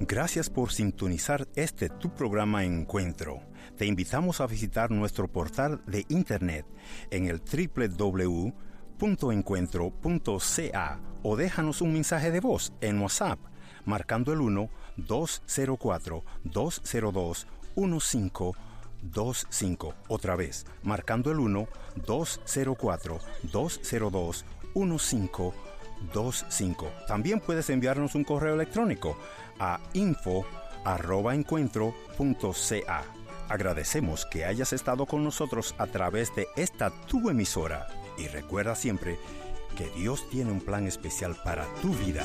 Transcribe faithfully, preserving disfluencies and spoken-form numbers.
Gracias por sintonizar este tu programa Encuentro. Te invitamos a visitar nuestro portal de internet en el doble u doble u doble u punto encuentro punto c a o déjanos un mensaje de voz en WhatsApp marcando el uno dos cero cuatro dos cero dos uno cinco dos cinco. Otra vez, marcando el uno dos cero cuatro dos cero dos uno cinco dos cinco. También puedes enviarnos un correo electrónico a info arroba encuentro punto c a. Agradecemos que hayas estado con nosotros a través de esta tu emisora y recuerda siempre que Dios tiene un plan especial para tu vida.